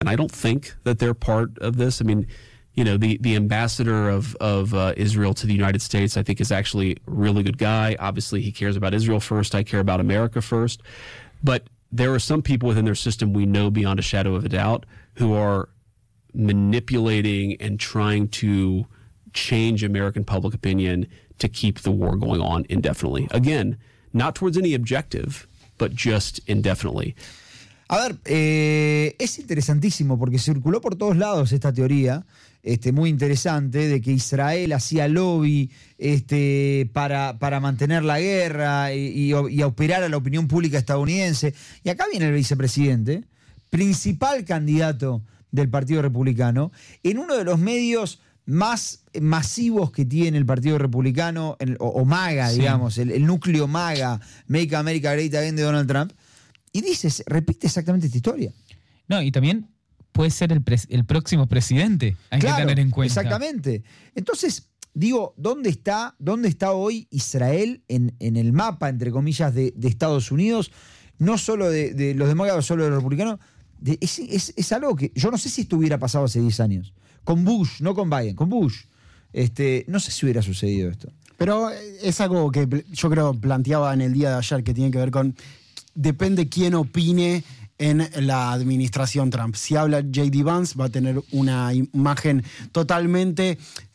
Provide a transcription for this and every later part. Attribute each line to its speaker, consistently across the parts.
Speaker 1: I don't think that they're part of this. I mean, you know, the ambassador of Israel to the United States, I think, is actually a really good guy. Obviously, he cares about Israel first. I care about America first. But there are some people within their system we know beyond a shadow of a doubt who are manipulating and trying to change American public opinion to keep the war going on indefinitely. Again, not towards any objective, but just indefinitely.
Speaker 2: A ver, es interesantísimo porque circuló por todos lados esta teoría, muy interesante, de que Israel hacía lobby para mantener la guerra y operar a la opinión pública estadounidense. Y acá viene el vicepresidente, principal candidato del Partido Republicano, en uno de los medios más masivos que tiene el Partido Republicano, o MAGA, sí, digamos, el núcleo MAGA, Make America Great Again, de Donald Trump, y repite exactamente esta historia.
Speaker 3: No, y también puede ser el próximo presidente, hay que tener en cuenta.
Speaker 2: Exactamente. Entonces, digo, ¿dónde está hoy Israel en el mapa, entre comillas, de Estados Unidos? No solo de los demócratas, solo de los republicanos. Es algo que yo no sé si esto hubiera pasado hace 10 años. Con Bush, no con Biden, con Bush. No sé si hubiera sucedido esto.
Speaker 4: Pero es algo que yo creo planteaba en el día de ayer, que tiene que ver con, depende quién opine en la administración Trump. Si habla J.D. Vance, va a tener una imagen totalmente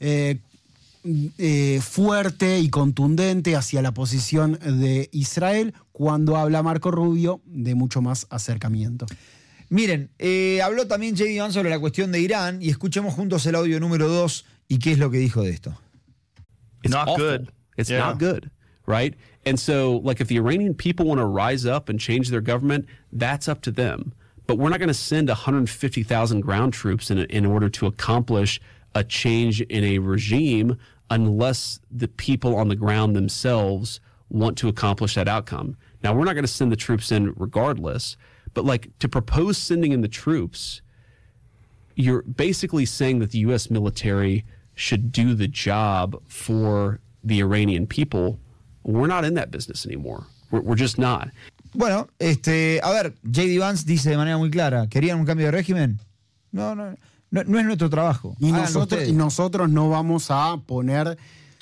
Speaker 4: fuerte y contundente hacia la posición de Israel. Cuando habla Marco Rubio, de mucho más acercamiento.
Speaker 2: Miren, habló también J.D. Vance sobre la cuestión de Irán, y escuchemos juntos el audio número 2 y qué es lo que dijo de esto.
Speaker 1: It's not good. It's not good, right? And so, like, if the Iranian people want to rise up and change their government, that's up to them. But we're not going to send 150,000 ground troops in order to accomplish a change in a regime unless the people on the ground themselves want to accomplish that outcome. Now, we're not going to send the troops in regardless, but, like, to propose sending in the troops, you're basically saying that the U.S. military should do the job for the Iranian people. We're not in that business anymore. We're just not.
Speaker 2: Bueno, a ver, J.D. Vance dice de manera muy clara, ¿querían un cambio de régimen? No es nuestro trabajo.
Speaker 4: Y nosotros no vamos a poner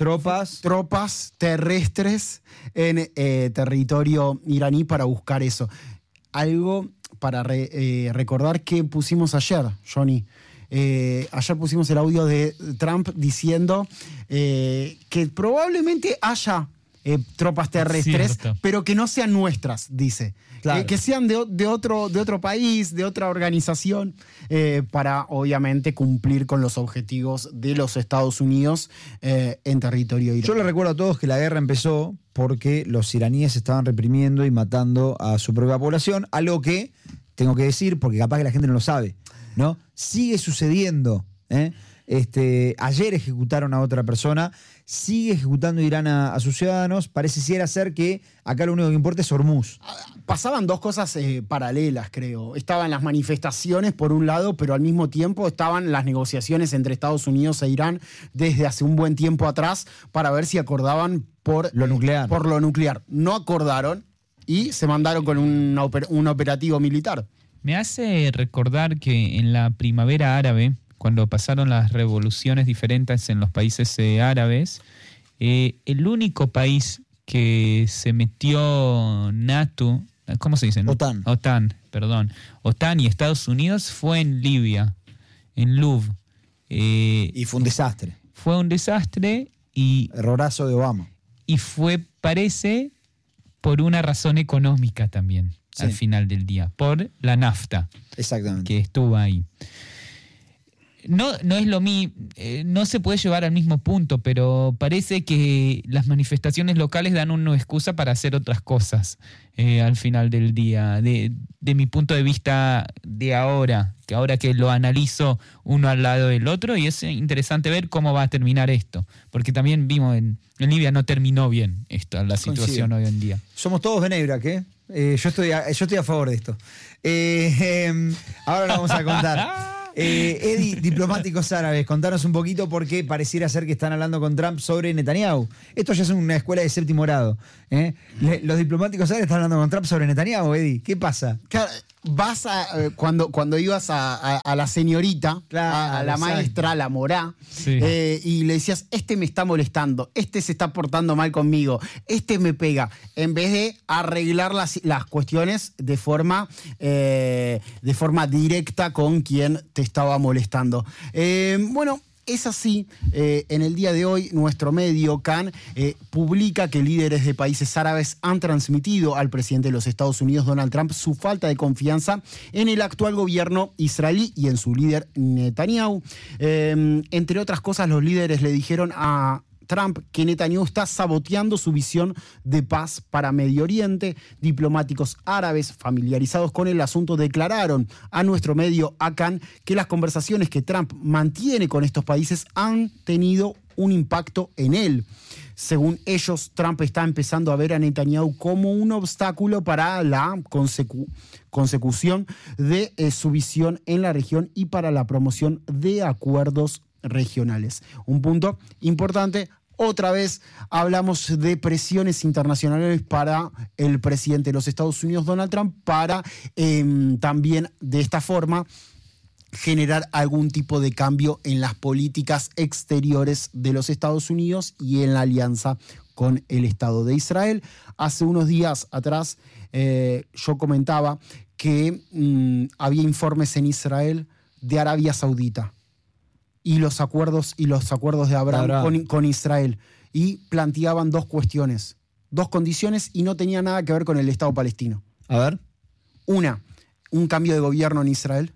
Speaker 4: tropas terrestres en territorio iraní para buscar eso. Algo para recordar que pusimos ayer, Johnny. Ayer pusimos el audio de Trump diciendo que probablemente haya tropas terrestres, cierto, pero que no sean nuestras, dice. Claro. Que sean de otro país, de otra organización, para obviamente cumplir con los objetivos de los Estados Unidos en territorio iraní.
Speaker 2: Yo les recuerdo a todos que la guerra empezó porque los iraníes estaban reprimiendo y matando a su propia población, algo que, tengo que decir, porque capaz que la gente no lo sabe, ¿no? Sigue sucediendo, ayer ejecutaron a otra persona, sigue ejecutando Irán a sus ciudadanos. Pareciera ser que acá lo único que importa es Hormuz.
Speaker 4: Pasaban dos cosas paralelas, creo. Estaban las manifestaciones por un lado, pero al mismo tiempo estaban las negociaciones entre Estados Unidos e Irán desde hace un buen tiempo atrás para ver si acordaban por
Speaker 2: lo nuclear.
Speaker 4: No acordaron y se mandaron con un operativo militar.
Speaker 3: Me hace recordar que en la primavera árabe, cuando pasaron las revoluciones diferentes en los países árabes, el único país que se metió NATO, ¿cómo se dice? OTAN y Estados Unidos fue en Libia, en Lub.
Speaker 2: Y fue un desastre.
Speaker 3: Fue un desastre y...
Speaker 2: Errorazo de Obama.
Speaker 3: Y parece, por una razón económica también, sí, al final del día, por la nafta.
Speaker 2: Exactamente.
Speaker 3: Que estuvo ahí. No es lo mismo, no se puede llevar al mismo punto, pero parece que las manifestaciones locales dan una excusa para hacer otras cosas al final del día. De mi punto de vista de ahora que lo analizo uno al lado del otro, y es interesante ver cómo va a terminar esto, porque también vimos en Libia no terminó bien la situación hoy en día.
Speaker 2: Somos todos Benebrak, yo estoy a favor de esto. Ahora lo vamos a contar. Eddie, diplomáticos árabes, contanos un poquito, porque pareciera ser que están hablando con Trump sobre Netanyahu. Esto ya es una escuela de séptimo grado. Los diplomáticos árabes están hablando con Trump sobre Netanyahu, Eddie. ¿Qué pasa?
Speaker 4: Claro, vas cuando ibas a la señorita,
Speaker 2: Claro,
Speaker 4: a la
Speaker 2: exacto.
Speaker 4: maestra, a la morá,
Speaker 3: Sí.
Speaker 4: y le decías, este me está molestando, este se está portando mal conmigo, este me pega, en vez de arreglar las cuestiones de forma directa con quien te estaba molestando. Bueno, es así, en el día de hoy nuestro medio, CAN, publica que líderes de países árabes han transmitido al presidente de los Estados Unidos, Donald Trump, su falta de confianza en el actual gobierno israelí y en su líder Netanyahu. Entre otras cosas, los líderes le dijeron a Trump que Netanyahu está saboteando su visión de paz para Medio Oriente. Diplomáticos árabes familiarizados con el asunto declararon a nuestro medio, ACAN, que las conversaciones que Trump mantiene con estos países han tenido un impacto en él. Según ellos, Trump está empezando a ver a Netanyahu como un obstáculo para la consecución de su visión en la región y para la promoción de acuerdos regionales. Un punto importante. Otra vez hablamos de presiones internacionales para el presidente de los Estados Unidos, Donald Trump, para también de esta forma generar algún tipo de cambio en las políticas exteriores de los Estados Unidos y en la alianza con el Estado de Israel. Hace unos días atrás yo comentaba que había informes en Israel de Arabia Saudita y los acuerdos de Abraham con Israel, y planteaban dos cuestiones, dos condiciones, y no tenía nada que ver con el Estado palestino.
Speaker 2: A ver.
Speaker 4: Una, un cambio de gobierno en Israel.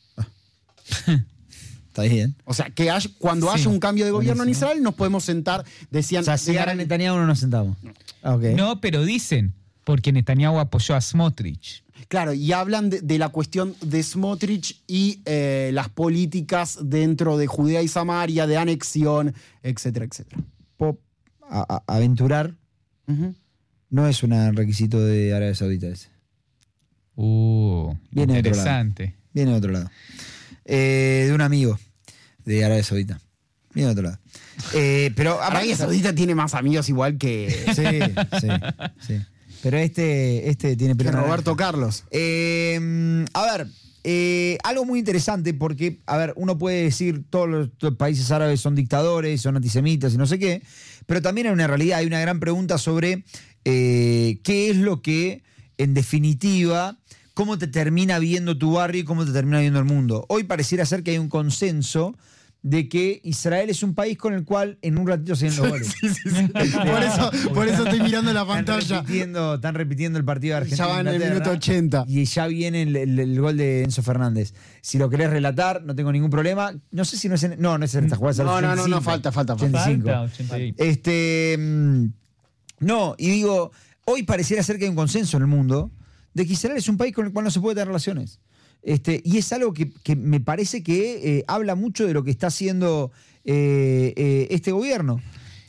Speaker 2: Está bien.
Speaker 4: O sea, que cuando haya un cambio de gobierno en Israel nos podemos sentar, decían...
Speaker 2: O sea, si gana Netanyahu no nos sentamos. Okay.
Speaker 3: No, pero dicen, porque Netanyahu apoyó a Smotrich.
Speaker 4: Claro, y hablan de la cuestión de Smotrich y las políticas dentro de Judea y Samaria, de anexión, etcétera, etcétera.
Speaker 2: Aventurar no es un requisito de Arabia Saudita ese.
Speaker 3: Viene
Speaker 2: de otro
Speaker 3: interesante.
Speaker 2: lado. Viene de otro lado. De un amigo de Arabia Saudita. Viene de otro lado. Pero
Speaker 4: Arabia Saudita tiene más amigos igual que...
Speaker 2: Sí. Pero este tiene pelo naranja.
Speaker 4: Roberto Carlos.
Speaker 2: A ver, algo muy interesante porque, a ver, uno puede decir todos los países árabes son dictadores, son antisemitas y no sé qué, pero también hay una realidad, hay una gran pregunta sobre qué es lo que, en definitiva, cómo te termina viendo tu barrio y cómo te termina viendo el mundo. Hoy pareciera ser que hay un consenso de que Israel es un país con el cual en un ratito se ven los goles.
Speaker 4: Por eso estoy mirando la pantalla.
Speaker 2: Están repitiendo el partido de Argentina.
Speaker 4: Ya van en el minuto 80.
Speaker 2: Y ya viene el gol de Enzo Fernández. Si lo querés relatar, no tengo ningún problema. No sé si no es en... No es en esta jugada.
Speaker 4: No, falta.
Speaker 2: 85.
Speaker 3: Falta 88.
Speaker 2: No, y digo, hoy pareciera ser que hay un consenso en el mundo de que Israel es un país con el cual no se puede tener relaciones. Y es algo que me parece que habla mucho de lo que está haciendo este gobierno.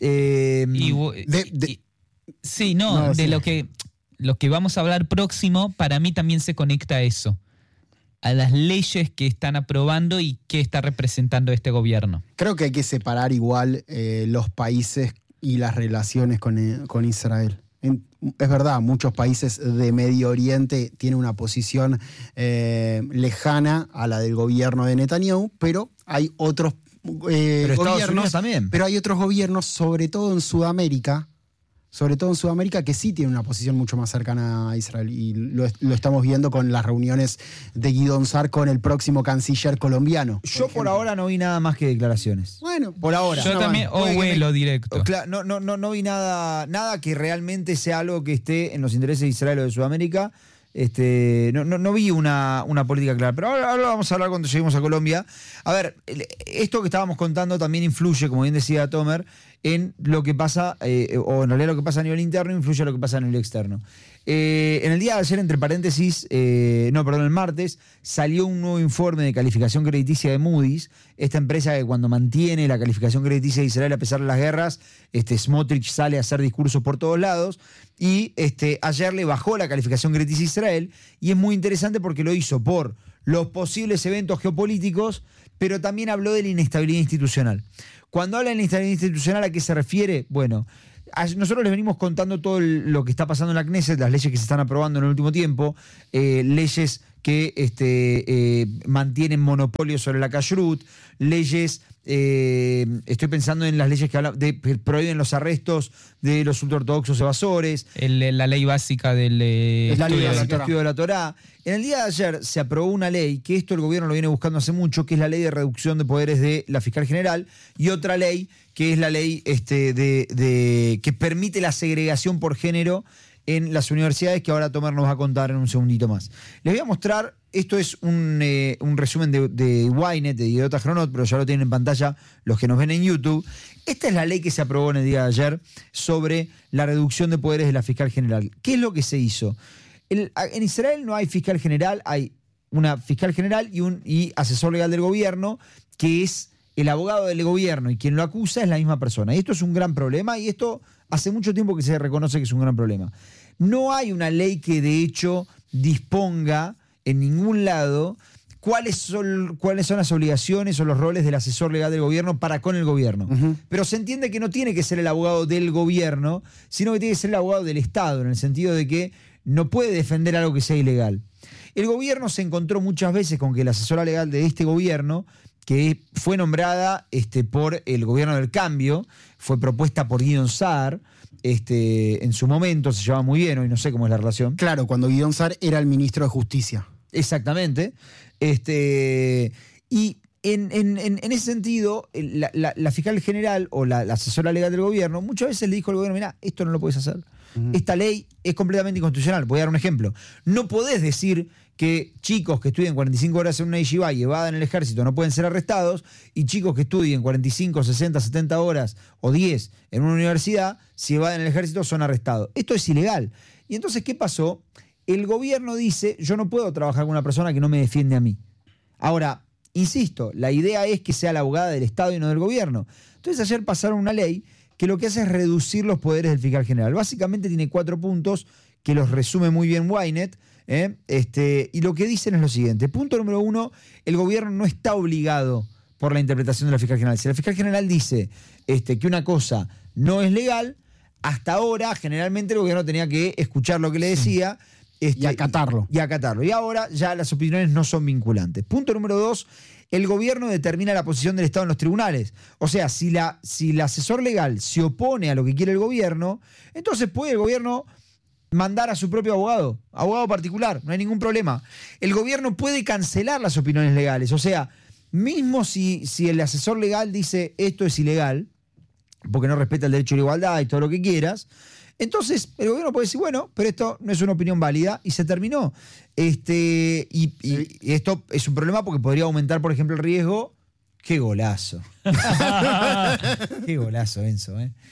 Speaker 3: Lo que vamos a hablar próximo, para mí también se conecta a eso, a las leyes que están aprobando y qué está representando este gobierno.
Speaker 4: Creo que hay que separar igual los países y las relaciones con Israel. Es verdad, muchos países de Medio Oriente tienen una posición lejana a la del gobierno de Netanyahu, pero hay otros gobiernos también. Pero hay otros gobiernos, sobre todo en Sudamérica, que sí tienen una posición mucho más cercana a Israel. Y lo estamos viendo con las reuniones de Guidón Sar con el próximo canciller colombiano.
Speaker 2: Yo por ahora no vi nada más que declaraciones.
Speaker 4: Bueno,
Speaker 2: por ahora.
Speaker 3: Yo también, vuelo directo.
Speaker 2: No vi nada que realmente sea algo que esté en los intereses de Israel o de Sudamérica. No vi una política clara. Pero ahora vamos a hablar cuando lleguemos a Colombia. A ver, esto que estábamos contando también influye, como bien decía Tomer, en lo que pasa, o en realidad lo que pasa a nivel interno influye a lo que pasa a nivel externo. En el día de ayer, entre paréntesis, el martes, salió un nuevo informe de calificación crediticia de Moody's, esta empresa que cuando mantiene la calificación crediticia de Israel a pesar de las guerras, Smotrich sale a hacer discursos por todos lados, y ayer le bajó la calificación crediticia a Israel, y es muy interesante porque lo hizo por los posibles eventos geopolíticos, pero también habló de la inestabilidad institucional. Cuando habla de la inestabilidad institucional, ¿a qué se refiere? Bueno, nosotros les venimos contando todo lo que está pasando en la Knesset, las leyes que se están aprobando en el último tiempo, leyes que mantienen monopolio sobre la kashrut, leyes, estoy pensando en las leyes que prohíben los arrestos de los ultraortodoxos evasores.
Speaker 3: La ley básica del
Speaker 2: estudio de la Torá. En el día de ayer se aprobó una ley, que esto el gobierno lo viene buscando hace mucho, que es la ley de reducción de poderes de la fiscal general, y otra ley, que es la ley que permite la segregación por género en las universidades, que ahora Tomer nos va a contar en un segundito más. Les voy a mostrar, esto es un resumen de Ynet, de Idiota Cronot, pero ya lo tienen en pantalla los que nos ven en YouTube. Esta es la ley que se aprobó en el día de ayer sobre la reducción de poderes de la fiscal general. ¿Qué es lo que se hizo? En Israel no hay fiscal general, hay una fiscal general y asesor legal del gobierno, que es el abogado del gobierno, y quien lo acusa es la misma persona. Y esto es un gran problema, y esto hace mucho tiempo que se reconoce que es un gran problema. No hay una ley que de hecho disponga en ningún lado cuáles son las obligaciones o los roles del asesor legal del gobierno para con el gobierno. Pero se entiende que no tiene que ser el abogado del gobierno, sino que tiene que ser el abogado del Estado, en el sentido de que no puede defender algo que sea ilegal. El gobierno se encontró muchas veces con que la asesora legal de este gobierno, que fue nombrada por el gobierno del cambio, fue propuesta por Gideon Sa'ar, en su momento se llevaba muy bien, hoy no sé cómo es la relación.
Speaker 4: Claro, cuando Gideon Sa'ar era el ministro de Justicia.
Speaker 2: Exactamente. Y en ese sentido, la fiscal general o la asesora legal del gobierno muchas veces le dijo al gobierno: mirá, esto no lo podés hacer. Esta ley es completamente inconstitucional. Voy a dar un ejemplo. No podés decir que chicos que estudien 45 horas en una yeshiva y evadan el ejército no pueden ser arrestados, y chicos que estudien 45, 60, 70 horas o 10 en una universidad, si evaden el ejército son arrestados. Esto es ilegal. Y entonces, ¿qué pasó? El gobierno dice: yo no puedo trabajar con una persona que no me defiende a mí. Ahora, insisto, la idea es que sea la abogada del Estado y no del gobierno. Entonces ayer pasaron una ley que lo que hace es reducir los poderes del fiscal general. Básicamente tiene 4 puntos que los resume muy bien Ynet, y lo que dicen es lo siguiente. Punto número 1, el gobierno no está obligado por la interpretación de la fiscal general. Si la fiscal general dice que una cosa no es legal, hasta ahora generalmente el gobierno tenía que escuchar lo que le decía,
Speaker 4: y acatarlo.
Speaker 2: Y ahora ya las opiniones no son vinculantes. Punto número 2, el gobierno determina la posición del Estado en los tribunales. O sea, si el asesor legal se opone a lo que quiere el gobierno, entonces puede el gobierno mandar a su propio abogado particular, no hay ningún problema. El gobierno puede cancelar las opiniones legales. O sea, mismo si el asesor legal dice esto es ilegal, porque no respeta el derecho a la igualdad y todo lo que quieras, entonces el gobierno puede decir: bueno, pero esto no es una opinión válida, y se terminó. Y esto es un problema porque podría aumentar, por ejemplo, el riesgo. ¡Qué golazo! ¡Qué golazo, Enzo!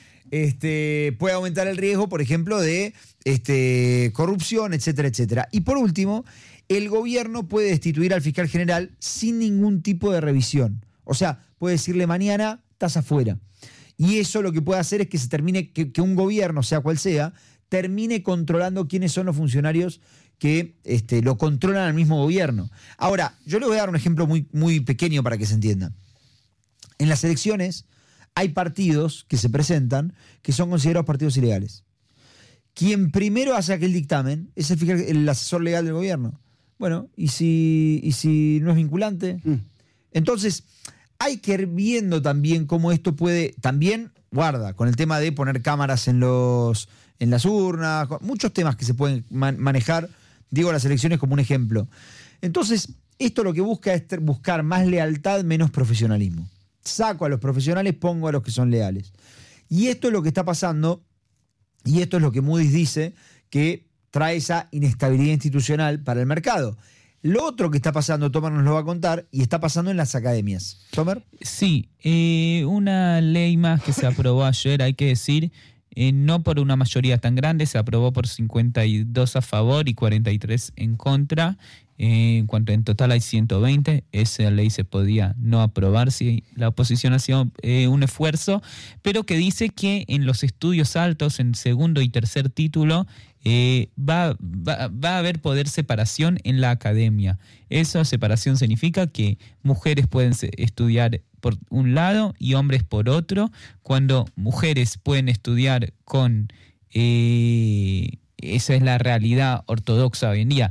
Speaker 2: Puede aumentar el riesgo, por ejemplo, de corrupción, etcétera, etcétera. Y por último, el gobierno puede destituir al fiscal general sin ningún tipo de revisión. O sea, puede decirle: mañana estás afuera. Y eso lo que puede hacer es que se termine, que un gobierno, sea cual sea, termine controlando quiénes son los funcionarios que lo controlan al mismo gobierno. Ahora, yo le voy a dar un ejemplo muy, muy pequeño para que se entienda. En las elecciones hay partidos que se presentan que son considerados partidos ilegales. Quien primero hace aquel dictamen es el asesor legal del gobierno. Bueno, ¿y si no es vinculante? Entonces, hay que ir viendo también cómo esto puede, también, guarda, con el tema de poner cámaras en las urnas, muchos temas que se pueden manejar, digo las elecciones como un ejemplo. Entonces, esto lo que busca es buscar más lealtad, menos profesionalismo. Saco a los profesionales, pongo a los que son leales. Y esto es lo que está pasando, y esto es lo que Moody's dice, que trae esa inestabilidad institucional para el mercado. Lo otro que está pasando, Tomer nos lo va a contar, y está pasando en las academias. ¿Tomer?
Speaker 3: Sí, una ley más que se aprobó ayer, hay que decir, no por una mayoría tan grande, se aprobó por 52 a favor y 43 en contra. En cuanto en total hay 120, esa ley se podía no aprobar si la oposición hacía un esfuerzo, pero que dice que en los estudios altos, en segundo y tercer título, va a haber poder separación en la academia. Esa separación significa que mujeres pueden estudiar por un lado y hombres por otro. Cuando mujeres pueden estudiar esa es la realidad ortodoxa hoy en día,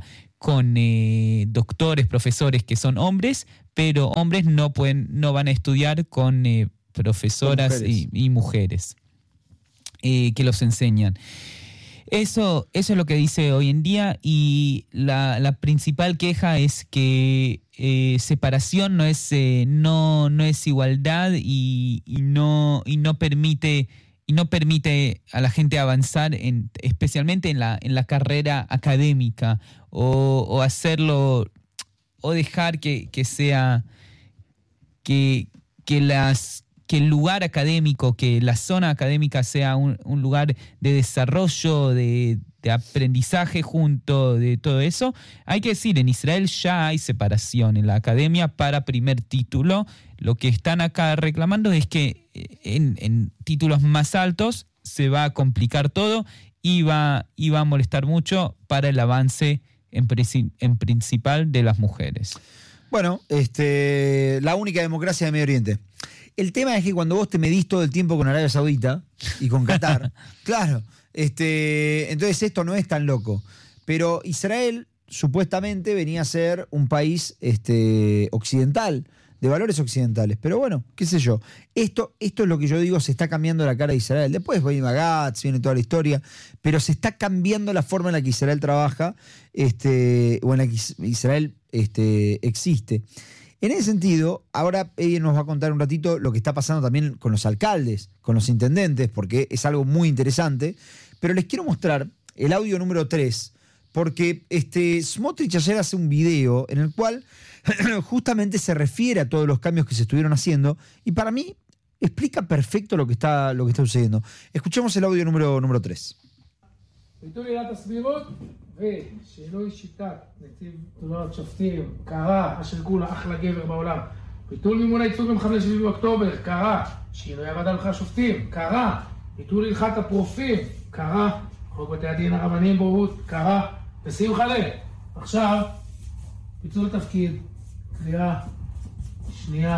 Speaker 3: con doctores, profesores que son hombres, pero hombres no van a estudiar con profesoras y mujeres que los enseñan. Eso es lo que dice hoy en día, y la principal queja es que separación no es igualdad y no permite a la gente avanzar especialmente en la carrera académica, o hacerlo, o dejar que el lugar académico, que la zona académica sea un lugar de desarrollo, de aprendizaje junto de todo eso. Hay que decir, en Israel ya hay separación en la academia para primer título. Lo que están acá reclamando es que en títulos más altos se va a complicar todo y va a molestar mucho para el avance en principal de las mujeres.
Speaker 2: Bueno, la única democracia de Medio Oriente. El tema es que cuando vos te medís todo el tiempo con Arabia Saudita y con Qatar, claro, entonces esto no es tan loco. Pero Israel supuestamente venía a ser un país occidental, de valores occidentales. Pero bueno, qué sé yo. Esto es lo que yo digo, se está cambiando la cara de Israel. Después viene Bagatz, viene toda la historia, pero se está cambiando la forma en la que Israel trabaja, o en la que Israel existe. En ese sentido, ahora ella nos va a contar un ratito lo que está pasando también con los alcaldes, con los intendentes, porque es algo muy interesante. Pero les quiero mostrar el audio número 3, porque Smotrich ayer hace un video en el cual justamente se refiere a todos los cambios que se estuvieron haciendo, y para mí explica perfecto lo que está sucediendo. Escuchemos el audio número 3.
Speaker 5: ושינוי שיטת נציב תלונות שופטים קרה, אשר כולה אחלה גבר בעולם. ביטול מימון הייצוג במחנה 7 באוקטובר קרה, שינוי הוועדה לבחירת שופטים קרה, ביטול הלכת הפרופיל קרה, חוק בתי הדין הרבניים בוררות קרה, ושמחה לב. עכשיו פיצול תפקיד, קריאה שנייה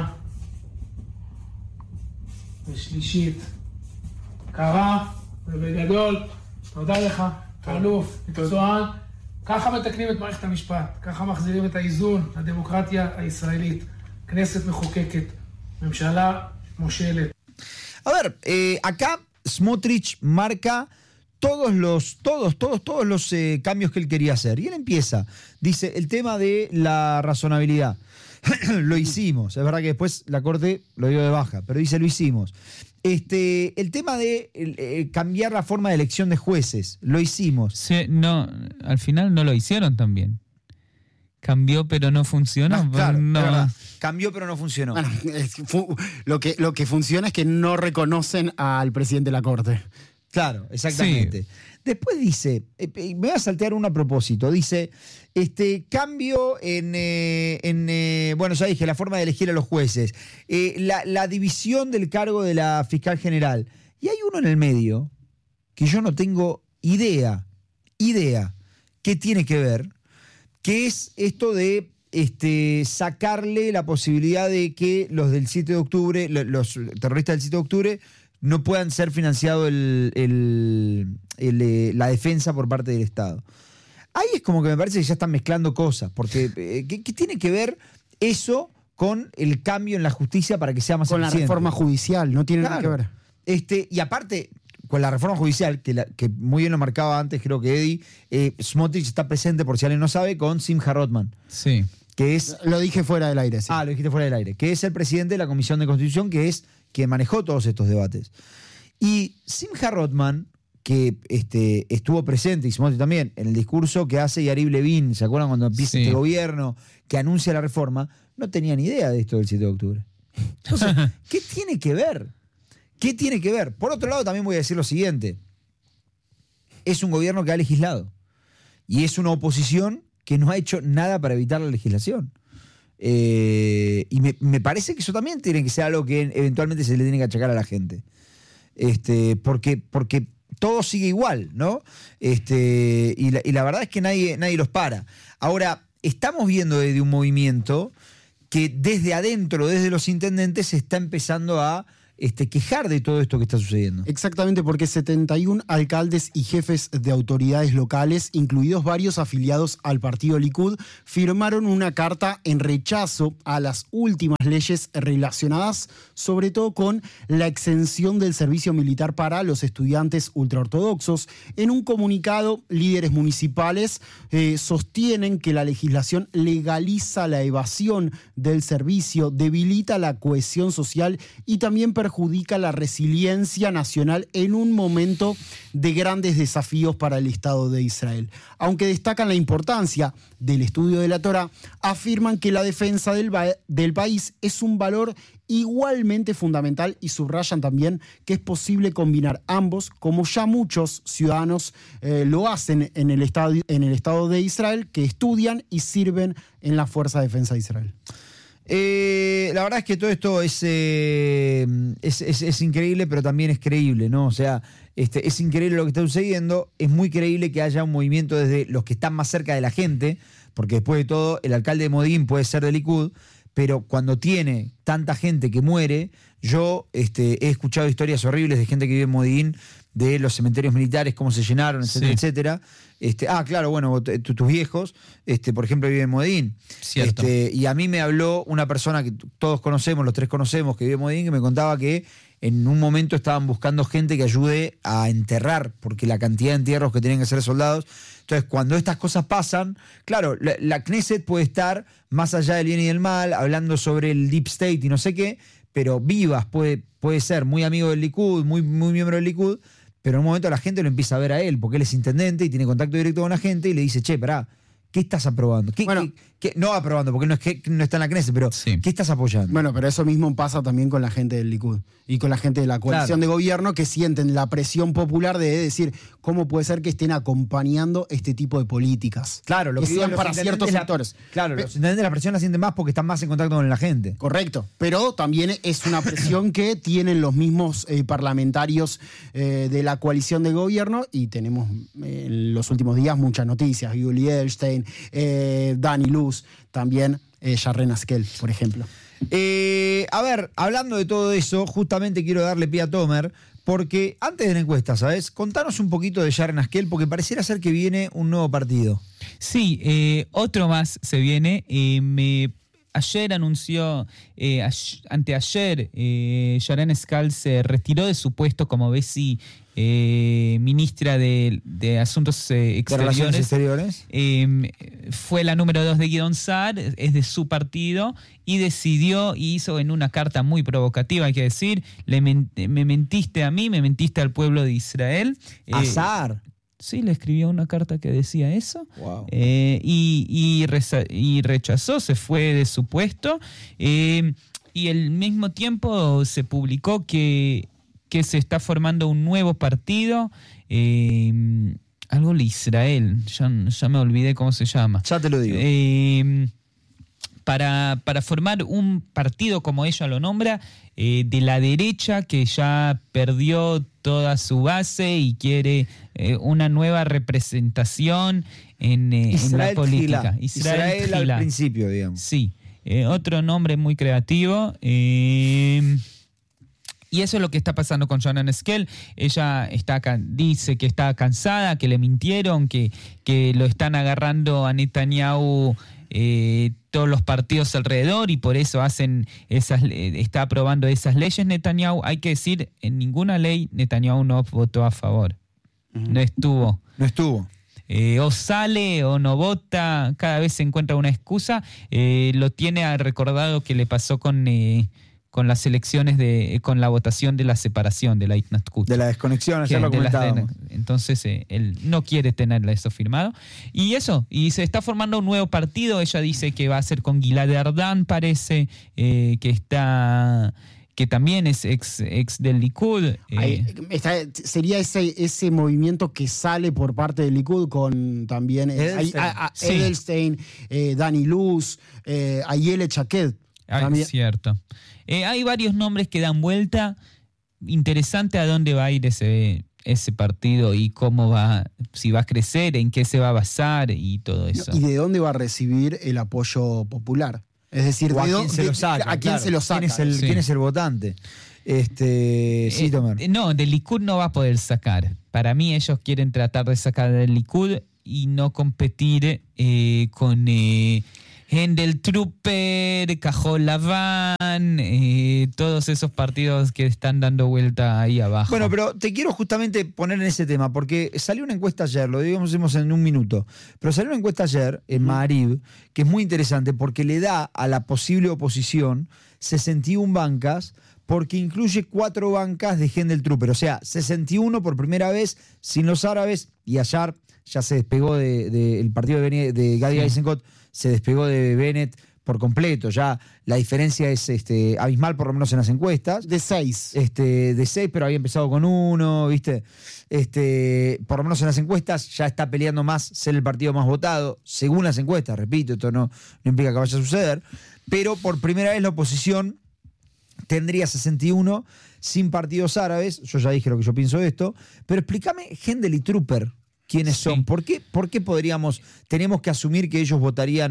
Speaker 5: ושלישית קרה, ובגדול תודה לך. אלוף, מקצוען, ככה מתקנים את מערכת המשפט, ככה מחזירים את האיזון לדמוקרטיה הישראלית, כנסת מחוקקת, ממשלה מושלת.
Speaker 2: A ver, acá Smotrich marca todos los cambios que él quería hacer. Y él empieza, dice, el tema de la razonabilidad. Lo hicimos, es verdad que después la Corte lo dio de baja, pero dice, lo hicimos. El tema de cambiar la forma de elección de jueces, lo hicimos.
Speaker 3: Sí, no, al final no lo hicieron también. Cambió pero no funcionó.
Speaker 2: No, claro,
Speaker 3: no.
Speaker 2: Cambió pero no funcionó.
Speaker 4: Bueno, lo que funciona es que no reconocen al presidente de la Corte.
Speaker 2: Claro, exactamente. Sí. Después dice, me voy a saltear uno a propósito, dice, cambio bueno, ya dije, la forma de elegir a los jueces, la división del cargo de la fiscal general. Y hay uno en el medio que yo no tengo idea qué tiene que ver, que es esto de sacarle la posibilidad de que los del 7 de octubre, los terroristas del 7 de octubre, no puedan ser financiados la defensa por parte del Estado. Ahí es como que me parece que ya están mezclando cosas, porque ¿qué tiene que ver eso con el cambio en la justicia para que sea más eficiente?
Speaker 4: Con la reforma judicial, no tiene nada que ver.
Speaker 2: Y aparte, con la reforma judicial, que muy bien lo marcaba antes, creo que Eddie, Smotrich está presente, por si alguien no sabe, con Simcha Rothman.
Speaker 3: Sí.
Speaker 2: Que es,
Speaker 4: lo dije fuera del aire, sí.
Speaker 2: Lo dijiste fuera del aire. Que es el presidente de la Comisión de Constitución, que es quien manejó todos estos debates. Y Simcha Rothman, que estuvo presente, y Smotrich también, en el discurso que hace Yariv Levin, ¿se acuerdan cuando empieza este gobierno que anuncia la reforma? No tenía ni idea de esto del 7 de octubre. Entonces, ¿qué tiene que ver? ¿Qué tiene que ver? Por otro lado, también voy a decir lo siguiente. Es un gobierno que ha legislado. Y es una oposición que no ha hecho nada para evitar la legislación. Y me parece que eso también tiene que ser algo que eventualmente se le tiene que achacar a la gente. Porque todo sigue igual, ¿no? Y la verdad es que nadie los para. Ahora, estamos viendo desde un movimiento que desde adentro, desde los intendentes, se está empezando a quejar de todo esto que está sucediendo.
Speaker 4: Exactamente, porque 71 alcaldes y jefes de autoridades locales, incluidos varios afiliados al partido Likud, firmaron una carta en rechazo a las últimas leyes relacionadas sobre todo con la exención del servicio militar para los estudiantes ultraortodoxos. En un comunicado, líderes municipales sostienen que la legislación legaliza la evasión del servicio, debilita la cohesión social y también perjudica la resiliencia nacional en un momento de grandes desafíos para el Estado de Israel. Aunque destacan la importancia del estudio de la Torá, afirman que la defensa del país es un valor igualmente fundamental y subrayan también que es posible combinar ambos, como ya muchos ciudadanos lo hacen en el Estado de Israel, que estudian y sirven en la Fuerza de Defensa de Israel.
Speaker 2: La verdad es que todo esto es increíble, pero también es creíble, ¿no? O sea, es increíble lo que está sucediendo, es muy creíble que haya un movimiento desde los que están más cerca de la gente, porque después de todo, el alcalde de Modín puede ser de Likud, pero cuando tiene tanta gente que muere, yo he escuchado historias horribles de gente que vive en Modín, de los cementerios militares, cómo se llenaron, etcétera, etcétera. Claro, bueno, tus viejos, por ejemplo, viven en Modín.
Speaker 3: Cierto.
Speaker 2: Y a mí me habló una persona que todos conocemos, los tres conocemos, que vive en Modín, que me contaba que en un momento estaban buscando gente que ayude a enterrar, porque la cantidad de entierros que tienen que hacer soldados. Entonces, cuando estas cosas pasan, claro, la Knesset puede estar más allá del bien y del mal, hablando sobre el Deep State y no sé qué, pero Vivas puede ser muy amigo del Likud, muy miembro del Likud, pero en un momento la gente lo empieza a ver a él, porque él es intendente y tiene contacto directo con la gente y le dice, che, pará, ¿qué estás aprobando? No aprobando, porque no está en la Knesset, pero sí. ¿Qué estás apoyando?
Speaker 4: Bueno, pero eso mismo pasa también con la gente del Likud y con la gente de la coalición de gobierno, que sienten la presión popular de decir cómo puede ser que estén acompañando este tipo de políticas.
Speaker 2: Claro, lo que
Speaker 4: sean para ciertos sectores.
Speaker 2: Claro, los intendentes la presión la sienten más porque están más en contacto con la gente.
Speaker 4: Correcto, pero también es una presión que tienen los mismos parlamentarios de la coalición de gobierno, y tenemos en los últimos días muchas noticias. Yuli Edelstein, Dani Luz, también Sharren Haskel, por ejemplo.
Speaker 2: A ver, hablando de todo eso, justamente quiero darle pie a Tomer, porque antes de la encuesta, ¿sabes? Contanos un poquito de Sharren Haskel, porque pareciera ser que viene un nuevo partido.
Speaker 3: Sí, otro más se viene. Ayer anunció, anteayer, Sharren Haskel se retiró de su puesto como ministra de Asuntos Exteriores. Fue la número 2 de Gideon Sa'ar, es de su partido, y decidió, y hizo en una carta muy provocativa, hay que decir, me mentiste a mí, me mentiste al pueblo de Israel.
Speaker 2: ¿A Sa'ar?
Speaker 3: Sí, le escribió una carta que decía eso.
Speaker 2: Wow.
Speaker 3: Y rechazó, se fue de su puesto. Y al mismo tiempo se publicó que se está formando un nuevo partido, algo de Israel, ya me olvidé cómo se llama.
Speaker 2: Ya te lo digo.
Speaker 3: Para formar un partido, como ella lo nombra, de la derecha, que ya perdió toda su base y quiere una nueva representación en la política.
Speaker 2: Israel al principio, digamos.
Speaker 3: Sí, otro nombre muy creativo. Y eso es lo que está pasando con Sharren Haskel. Ella dice que está cansada, que le mintieron, que lo están agarrando a Netanyahu todos los partidos alrededor, y por eso está aprobando esas leyes Netanyahu. Hay que decir, en ninguna ley Netanyahu no votó a favor. No estuvo. O sale o no vota, cada vez se encuentra una excusa. Lo tiene recordado que le pasó con las elecciones, con la votación de la separación, de la Itnatkut.
Speaker 2: De la desconexión, ayer lo comentábamos.
Speaker 3: Entonces, él no quiere tener eso firmado. Y se está formando un nuevo partido. Ella dice que va a ser con Gilad Erdan, parece, que también es ex del Likud.
Speaker 4: Sería ese movimiento que sale por parte del Likud con también Edelstein, Dani Luz, Ayelet Shaked.
Speaker 3: Es cierto. Hay varios nombres que dan vuelta. Interesante a dónde va a ir ese partido y cómo si va a crecer, en qué se va a basar y todo eso.
Speaker 4: ¿Y de dónde va a recibir el apoyo popular? Es decir,
Speaker 2: ¿a quién se lo saca?
Speaker 4: ¿A quién se lo saca?
Speaker 2: ¿Quién es el votante? Sí, Tomer.
Speaker 3: No, del Likud no va a poder sacar. Para mí ellos quieren tratar de sacar del Likud y no competir con Hendel Trooper, Cajol Laván, todos esos partidos que están dando vuelta ahí abajo.
Speaker 2: Bueno, pero te quiero justamente poner en ese tema, porque salió una encuesta ayer, lo digamos en un minuto, pero salió una encuesta ayer en Maariv, que es muy interesante porque le da a la posible oposición 61 bancas, porque incluye 4 bancas de Hendel Trooper, o sea, 61 por primera vez sin los árabes, y ayer ya se despegó el partido de Gadi Eisenkot, se despegó de Bennett por completo. Ya la diferencia es abismal, por lo menos en las encuestas.
Speaker 4: De 6.
Speaker 2: De 6, pero había empezado con 1, ¿viste? Por lo menos en las encuestas ya está peleando más ser el partido más votado, según las encuestas, repito, esto no implica que vaya a suceder, pero por primera vez la oposición tendría 61 sin partidos árabes. Yo ya dije lo que yo pienso de esto, pero explícame Hendel y Trooper, ¿quiénes son? ¿Por qué tenemos que asumir que ellos votarían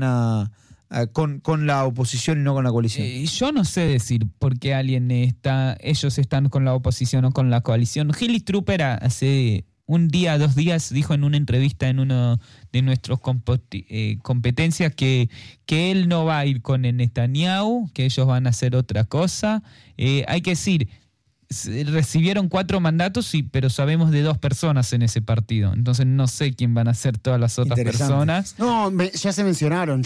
Speaker 2: con la oposición y no con la coalición?
Speaker 3: Yo no sé decir por qué ellos están con la oposición o con la coalición. Hendel Trooper hace un día, 2 días, dijo en una entrevista en uno de nuestros competencias que él no va a ir con el Netanyahu, que ellos van a hacer otra cosa. Hay que decir, recibieron 4 mandatos, sí, pero sabemos de 2 personas en ese partido. Entonces no sé quién van a ser todas las otras personas.
Speaker 4: No, ya se mencionaron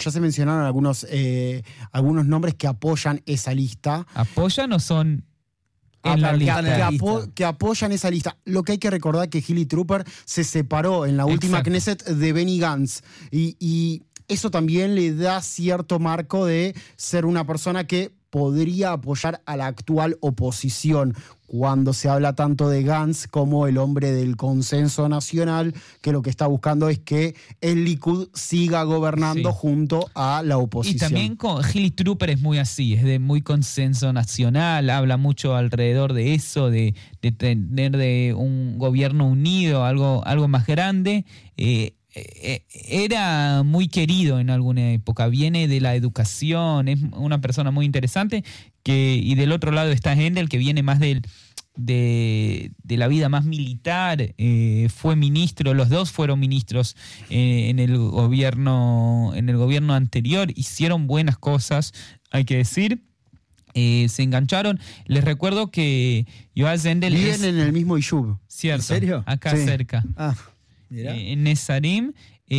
Speaker 4: algunos nombres que apoyan esa lista.
Speaker 3: ¿Apoyan o son en la lista?
Speaker 4: Que apoyan esa lista. Lo que hay que recordar que Hendel Trooper se separó en la última Knesset de Benny Gantz. Y eso también le da cierto marco de ser una persona que podría apoyar a la actual oposición, cuando se habla tanto de Gantz como el hombre del consenso nacional, que lo que está buscando es que el Likud siga gobernando junto a la oposición.
Speaker 3: Y también con Hendel Trooper es muy así, es de muy consenso nacional, habla mucho alrededor de eso, de tener de un gobierno unido, algo más grande. Era muy querido en alguna época, viene de la educación, es una persona muy interesante, y del otro lado está Hendel, que viene más de la vida más militar, fue ministro, los dos fueron ministros en el gobierno anterior, hicieron buenas cosas, hay que decir. Se engancharon. Les recuerdo que Yoaz Hendel
Speaker 4: viven en el mismo Yishuv.
Speaker 3: Cierto,
Speaker 2: ¿En serio?
Speaker 3: acá cerca. En Nesarim.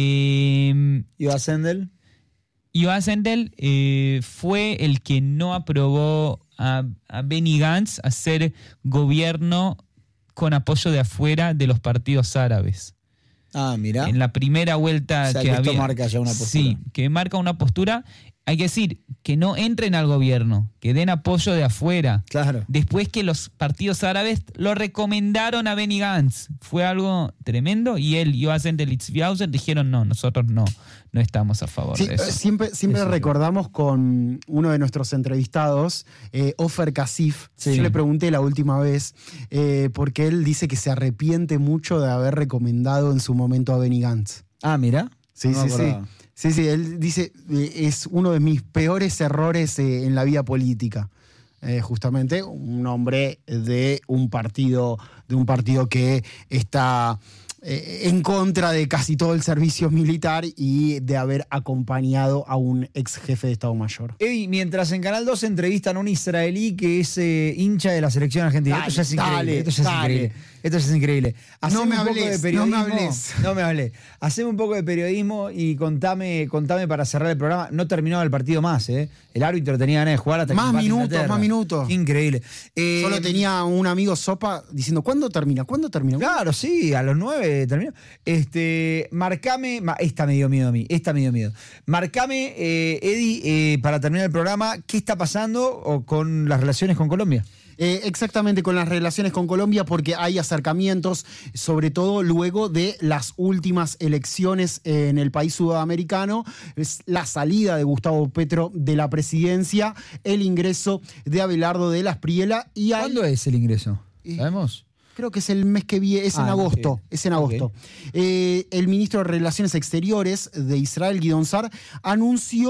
Speaker 2: Yoaz Hendel.
Speaker 3: Yoaz Hendel fue el que no aprobó a Benny Gantz hacer gobierno con apoyo de afuera de los partidos árabes.
Speaker 2: Mira.
Speaker 3: En la primera vuelta
Speaker 2: o sea, que esto marca ya una postura.
Speaker 3: Sí, que marca una postura. Hay que decir que no entren al gobierno, que den apoyo de afuera.
Speaker 2: Claro.
Speaker 3: Después que los partidos árabes lo recomendaron a Benny Gantz. Fue algo tremendo y él, Yoaz Hendel y Tzvi Hauser dijeron no, nosotros no estamos a favor de eso.
Speaker 4: Siempre recordamos con uno de nuestros entrevistados, Ofer Kasif.
Speaker 2: Sí.
Speaker 4: Yo le pregunté la última vez, porque él dice que se arrepiente mucho de haber recomendado en su momento a Benny Gantz.
Speaker 2: Mira.
Speaker 4: Sí. Sí, él dice, es uno de mis peores errores en la vida política. Justamente un hombre de un partido que está en contra de casi todo el servicio militar y de haber acompañado a un ex jefe de Estado Mayor.
Speaker 2: Eddie, mientras en Canal 2 entrevistan a un israelí que es hincha de la selección argentina. Esto ya es increíble. Esto ya es increíble.
Speaker 4: No me hables.
Speaker 2: Haceme un poco de periodismo y contame para cerrar el programa. No terminaba el partido más, ¿eh? El árbitro tenía ganas de jugar hasta
Speaker 4: más
Speaker 2: que
Speaker 4: más minutos.
Speaker 2: Increíble.
Speaker 4: Solo tenía un amigo Sopa diciendo, ¿cuándo termina?
Speaker 2: Claro, sí, a los 9 terminó. Marcame, esta me dio miedo a mí, Marcame, Eddie, para terminar el programa, ¿qué está pasando con las relaciones con Colombia?
Speaker 4: Exactamente, con las relaciones con Colombia, porque hay acercamientos, sobre todo luego de las últimas elecciones en el país sudamericano, es la salida de Gustavo Petro de la presidencia, el ingreso de Abelardo de la Espriella y
Speaker 2: ¿Cuándo es el ingreso? ¿Sabemos?
Speaker 4: Creo que es el mes que viene, es en agosto.
Speaker 2: Okay.
Speaker 4: Es en agosto. El ministro de Relaciones Exteriores de Israel, Guidón Sar, anunció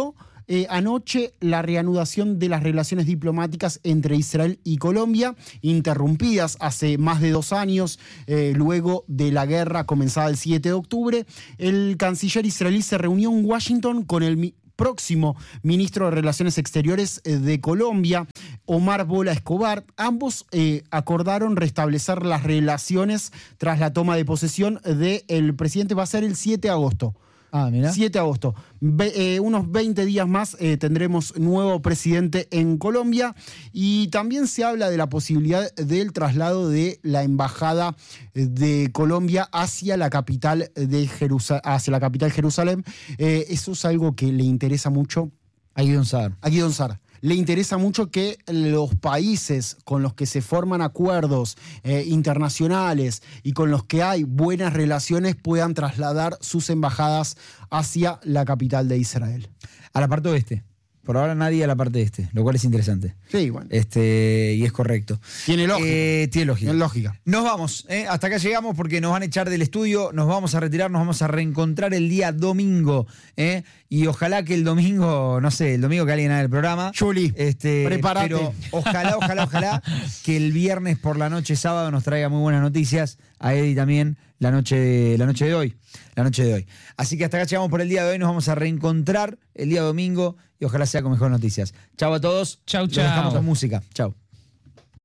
Speaker 4: anoche la reanudación de las relaciones diplomáticas entre Israel y Colombia, interrumpidas hace más de 2 años, luego de la guerra comenzada el 7 de octubre. El canciller israelí se reunió en Washington con el próximo ministro de Relaciones Exteriores de Colombia, Omar Bola Escobar. Ambos acordaron restablecer las relaciones tras la toma de posesión del presidente. Va a ser el 7 de agosto.
Speaker 2: Ah, mira.
Speaker 4: 7 de agosto. Unos 20 días más tendremos nuevo presidente en Colombia, y también se habla de la posibilidad del traslado de la embajada de Colombia hacia la capital de Jerusalén. Eso es algo que le interesa mucho
Speaker 2: a Guidón Saar. Le interesa mucho que los países con los que se forman acuerdos internacionales y con los que hay buenas relaciones puedan trasladar sus embajadas hacia la capital de Israel. A la parte oeste. Por ahora nadie a la parte este, lo cual es interesante.
Speaker 4: Sí, bueno.
Speaker 2: Y es correcto.
Speaker 4: Tiene lógica.
Speaker 2: Tiene lógica. Nos vamos. Hasta acá llegamos porque nos van a echar del estudio. Nos vamos a retirar, nos vamos a reencontrar el día domingo. Y ojalá que el domingo, no sé, el domingo que alguien haga el programa.
Speaker 4: Juli, prepárate.
Speaker 2: Pero ojalá que el viernes por la noche, sábado, nos traiga muy buenas noticias. A Eddie también, la noche de hoy. Así que hasta acá llegamos por el día de hoy. Nos vamos a reencontrar el día domingo y ojalá sea con mejores noticias. Chau a todos.
Speaker 3: Chau.
Speaker 2: Los dejamos con música. Chau.